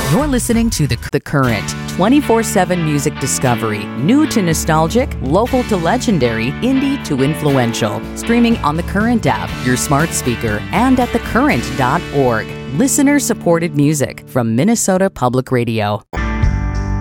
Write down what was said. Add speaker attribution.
Speaker 1: You're listening to The Current, 24/7 music discovery, new to nostalgic, local to legendary, indie to influential. Streaming on The Current app, your smart speaker, and at thecurrent.org. Listener-supported music from Minnesota Public Radio.